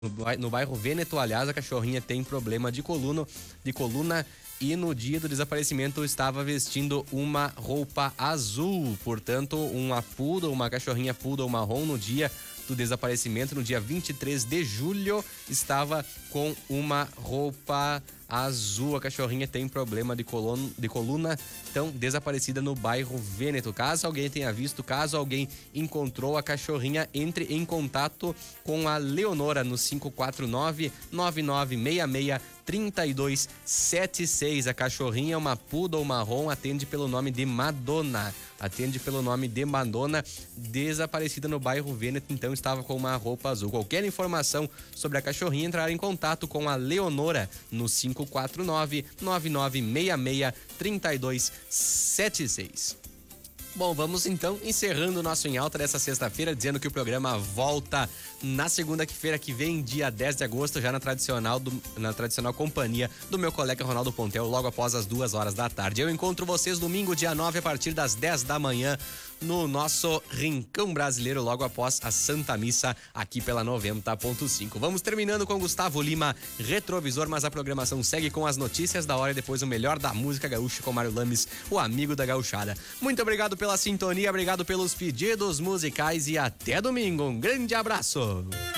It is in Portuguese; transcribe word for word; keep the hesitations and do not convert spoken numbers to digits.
No bairro Vêneto, aliás, a cachorrinha tem problema de coluna, de coluna e no dia do desaparecimento estava vestindo uma roupa azul. Portanto, uma poodle, uma cachorrinha poodle marrom no dia do desaparecimento, no dia vinte e três de julho, estava com uma roupa azul. A cachorrinha tem problema de coluna, de coluna, então desaparecida no bairro Vêneto. Caso alguém tenha visto, caso alguém encontrou a cachorrinha, entre em contato com a Leonora no cinco quatro nove, nove nove seis seis, três dois sete seis. A cachorrinha é uma poodle marrom, atende pelo nome de Madonna. Atende pelo nome de Madonna, desaparecida no bairro Vêneto, então estava com uma roupa azul. Qualquer informação sobre a cachorrinha, entrar em contato com a Leonora no cinco quatro nove, nove nove seis seis, três dois sete seis. Bom, vamos então encerrando o nosso Em Alta dessa sexta-feira, dizendo que o programa volta na segunda-feira que vem, dia dez de agosto, já na tradicional, do, na tradicional companhia do meu colega Ronaldo Pontel, logo após as duas horas da tarde. Eu encontro vocês domingo, dia nove, a partir das dez da manhã, no nosso Rincão Brasileiro, logo após a Santa Missa, aqui pela noventa ponto cinco. Vamos terminando com Gustavo Lima, Retrovisor, mas a programação segue com as notícias da hora e depois o melhor da música gaúcha com Mário Lames, o amigo da gauchada. Muito obrigado pela sintonia, obrigado pelos pedidos musicais e até domingo. Um grande abraço!